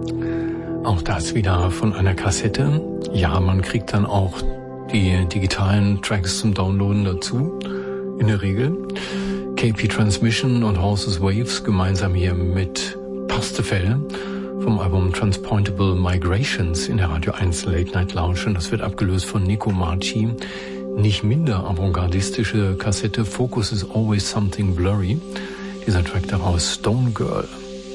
Auch das wieder von einer Kassette. Ja, man kriegt dann auch die digitalen Tracks zum Downloaden dazu, in der Regel. KP Transmission und Horses Waves gemeinsam hier mit Pastefell vom Album Transpointable Migrations in der Radio 1 Late Night Lounge. Und das wird abgelöst von Nico Marci. Nicht minder avantgardistische Kassette Focus is Always Something Blurry. Dieser Track daraus Stone Girl.